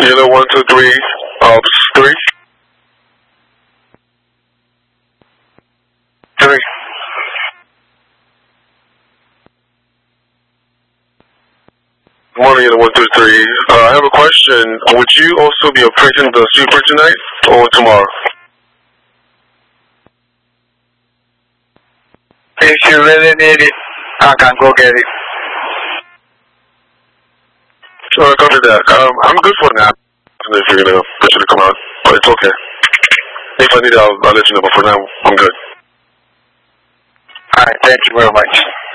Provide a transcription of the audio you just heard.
Unit 123, Ops 3. 3. Good morning, Unit 123. I have a question. Would you also be appraising the super tonight or tomorrow? If you really need it, I can go get it. Copy that. I'm good for now. If you're gonna push it to come out, but it's okay. If I need it, I'll let you know. But for now, I'm good. Alright, thank you very much.